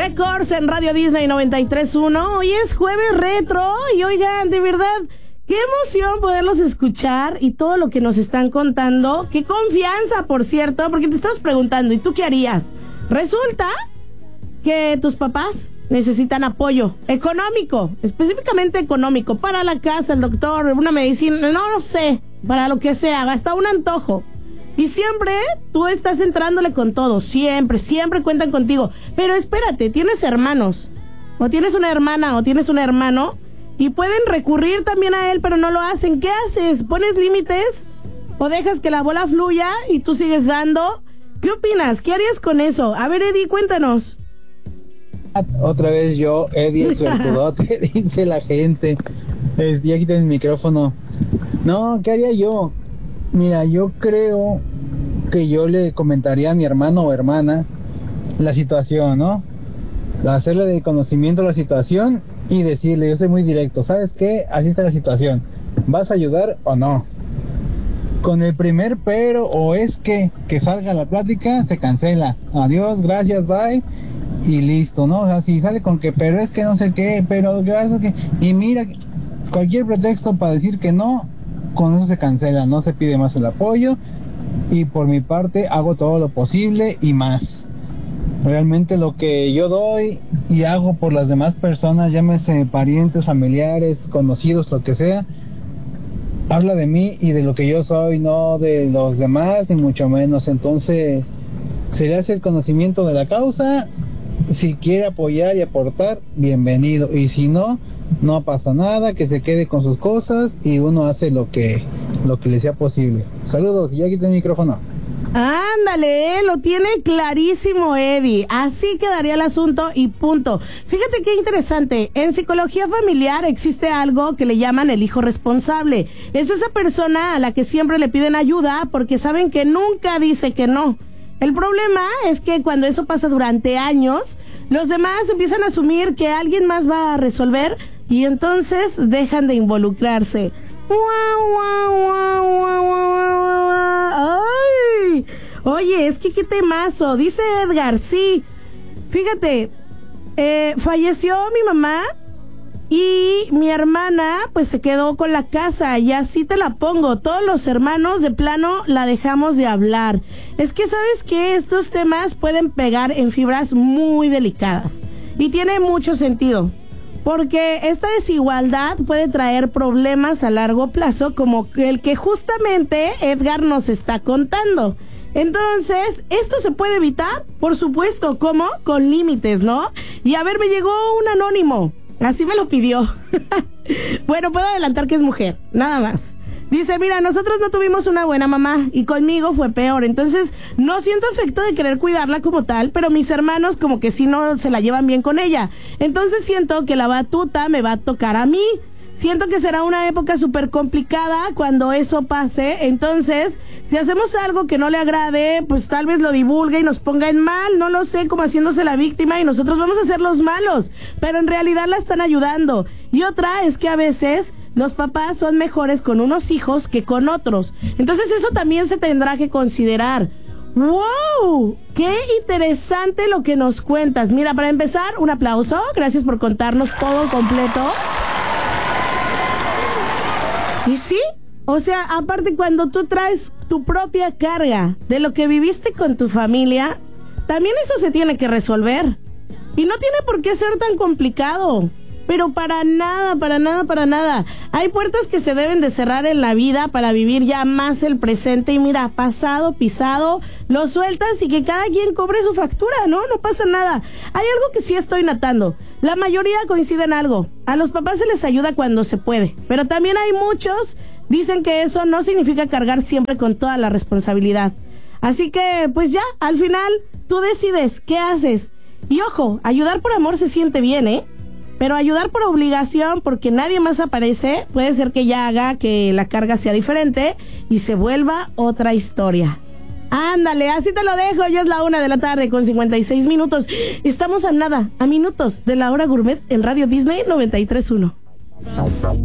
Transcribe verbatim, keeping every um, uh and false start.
Records en Radio Disney noventa y tres punto uno. Hoy es jueves retro y oigan, de verdad, qué emoción poderlos escuchar y todo lo que nos están contando. Qué confianza, por cierto, porque te estamos preguntando, ¿y tú qué harías? Resulta que tus papás necesitan apoyo económico, específicamente económico, para la casa, el doctor, una medicina, no lo sé, para lo que sea, hasta un antojo. Y siempre tú estás entrándole con todo, siempre, siempre cuentan contigo. Pero espérate, tienes hermanos, o tienes una hermana, o tienes un hermano, y pueden recurrir también a él, pero no lo hacen. ¿Qué haces? ¿Pones límites? ¿O dejas que la bola fluya y tú sigues dando? ¿Qué opinas? ¿Qué harías con eso? A ver, Eddie, cuéntanos. Otra vez yo, Eddie el suertudote, dice la gente. Es, ya quita el micrófono. No, ¿qué haría yo? Mira, yo creo que yo le comentaría a mi hermano o hermana la situación, ¿no? Hacerle de conocimiento la situación y decirle, yo soy muy directo, ¿sabes qué? Así está la situación. ¿Vas a ayudar o no? Con el primer pero o es que, que salga la plática, se cancela. Adiós, gracias, bye. Y listo, ¿no? O sea, si sale con que, pero es que no sé qué, pero qué pasa que... Y mira, cualquier pretexto para decir que no, con eso se cancela, no se pide más el apoyo. Y por mi parte hago todo lo posible y más. Realmente lo que yo doy y hago por las demás personas, llámese parientes, familiares, conocidos, lo que sea, habla de mí y de lo que yo soy, no de los demás, ni mucho menos. Entonces, se le hace el conocimiento de la causa. Si quiere apoyar y aportar, bienvenido. Y si no, no pasa nada, que se quede con sus cosas y uno hace lo que, lo que le sea posible. Saludos, y ya quité el micrófono. Ándale, eh, lo tiene clarísimo Eddie. Así quedaría el asunto y punto. Fíjate qué interesante. En psicología familiar existe algo que le llaman el hijo responsable. Es esa persona a la que siempre le piden ayuda porque saben que nunca dice que no. El problema es que cuando eso pasa durante años, los demás empiezan a asumir que alguien más va a resolver y entonces dejan de involucrarse. ¡Ay! Oye, es que qué temazo. Dice Edgar, sí. Fíjate, eh, falleció mi mamá y mi hermana pues se quedó con la casa y así te la pongo. Todos los hermanos de plano la dejamos de hablar. Es que sabes que estos temas pueden pegar en fibras muy delicadas y tiene mucho sentido. Porque esta desigualdad puede traer problemas a largo plazo como el que justamente Edgar nos está contando. Entonces, ¿esto se puede evitar? Por supuesto, ¿cómo? Con límites, ¿no? Y a ver, me llegó un anónimo. Así me lo pidió. Bueno, puedo adelantar que es mujer, nada más. Dice, mira, nosotros no tuvimos una buena mamá y conmigo fue peor. Entonces, no siento afecto de querer cuidarla como tal, pero mis hermanos como que sí no se la llevan bien con ella. Entonces siento que la batuta me va a tocar a mí. Siento que será una época súper complicada cuando eso pase. Entonces, si hacemos algo que no le agrade, pues tal vez lo divulgue y nos ponga en mal. No lo sé, como haciéndose la víctima y nosotros vamos a ser los malos. Pero en realidad la están ayudando. Y otra es que a veces los papás son mejores con unos hijos que con otros. Entonces eso también se tendrá que considerar. ¡Wow! ¡Qué interesante lo que nos cuentas! Mira, para empezar, un aplauso. Gracias por contarnos todo completo. Y sí, o sea, aparte cuando tú traes tu propia carga de lo que viviste con tu familia, también eso se tiene que resolver. Y no tiene por qué ser tan complicado. Pero para nada, para nada, para nada. Hay puertas que se deben de cerrar en la vida para vivir ya más el presente. Y mira, pasado, pisado, lo sueltas y que cada quien cobre su factura, ¿no? No pasa nada. Hay algo que sí estoy notando. La mayoría coincide en algo. A los papás se les ayuda cuando se puede. Pero también hay muchos, dicen que eso no significa cargar siempre con toda la responsabilidad. Así que, pues ya, al final, tú decides qué haces. Y ojo, ayudar por amor se siente bien, ¿eh? Pero ayudar por obligación, porque nadie más aparece, puede ser que ya haga que la carga sea diferente y se vuelva otra historia. Ándale, así te lo dejo. Ya es la una de la tarde con cincuenta y seis minutos. Estamos a nada, a minutos de la hora gourmet en Radio Disney noventa y tres punto uno.